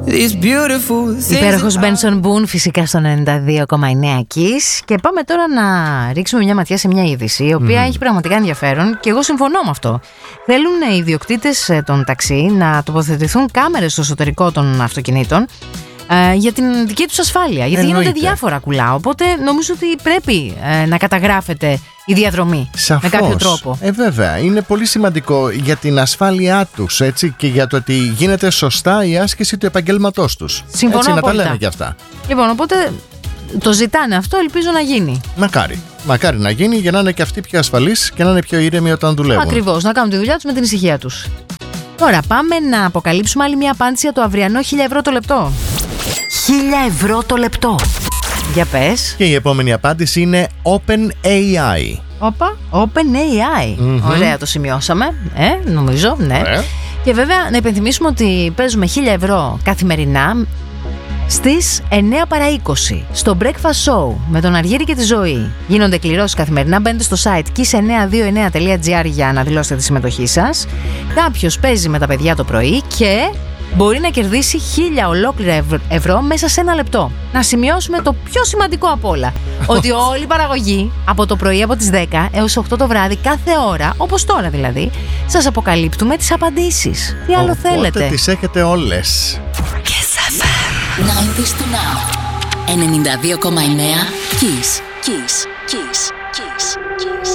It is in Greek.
Υπέροχος Μπένσον Μπουν, φυσικά στο 92,9 Kiss. Και πάμε τώρα να ρίξουμε μια ματιά σε μια είδηση η οποία έχει πραγματικά ενδιαφέρον και εγώ συμφωνώ με αυτό. Θέλουν οι ιδιοκτήτες των ταξί να τοποθετηθούν κάμερες στο εσωτερικό των αυτοκινήτων για την δική τους ασφάλεια. Γιατί γίνονται διάφορα κουλά. Οπότε νομίζω ότι πρέπει να καταγράφεται η διαδρομή. Σαφώς. Με κάποιο τρόπο. Βέβαια, είναι πολύ σημαντικό για την ασφάλειά τους, έτσι, και για το ότι γίνεται σωστά η άσκηση του επαγγέλματός τους. Συμφωνώ έτσι, απόλυτα. να τα λένε και αυτά. Λοιπόν, οπότε το ζητάνε αυτό, ελπίζω να γίνει. Μακάρι να γίνει για να είναι και αυτοί πιο ασφαλείς και να είναι πιο ήρεμοι όταν δουλεύουν. Ακριβώς, να κάνουν τη δουλειά τους με την ησυχία τους. Τώρα πάμε να αποκαλύψουμε άλλη μια απάντηση για το αυριανό 1.000 ευρώ το λεπτό. 1.000 ευρώ το λεπτό. Για πες. Και η επόμενη απάντηση είναι OpenAI. OpenAI. Ωραία, το σημειώσαμε. Νομίζω, ναι. Και βέβαια να υπενθυμίσουμε ότι παίζουμε 1.000 ευρώ καθημερινά στις 9 παρά 20 στο Breakfast Show με τον Αργύρη και τη Ζωή. Γίνονται εκκληρώσεις καθημερινά. Μπαίνετε στο site kiss929.gr για να δηλώσετε τη συμμετοχή σας. Κάποιος παίζει με τα παιδιά το πρωί και μπορεί να κερδίσει 1.000 ολόκληρα ευρώ μέσα σε 1 λεπτό. Να σημειώσουμε το πιο σημαντικό απ' όλα. Ότι όλη η παραγωγή από το πρωί από τις 10 έως 8 το βράδυ κάθε ώρα, όπως τώρα δηλαδή, σας αποκαλύπτουμε τις απαντήσεις. Τι άλλο θέλετε? Οπότε τις έχετε όλες. Kiss FM 90's to now 92,9 Kiss.